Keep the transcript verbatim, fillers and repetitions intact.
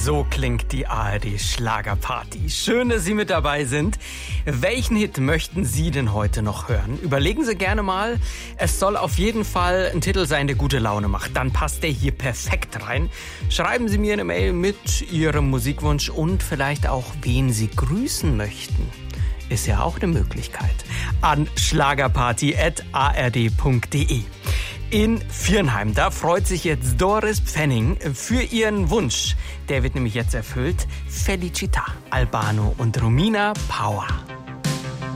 So klingt die A R D Schlagerparty. Schön, dass Sie mit dabei sind. Welchen Hit möchten Sie denn heute noch hören? Überlegen Sie gerne mal. Es soll auf jeden Fall ein Titel sein, der gute Laune macht. Dann passt der hier perfekt rein. Schreiben Sie mir eine Mail mit Ihrem Musikwunsch und vielleicht auch, wen Sie grüßen möchten. Ist ja auch eine Möglichkeit. An schlagerparty at a r d punkt d e. In Viernheim, da freut sich jetzt Doris Pfenning für ihren Wunsch. Der wird nämlich jetzt erfüllt. Felicità, Albano und Romina Power.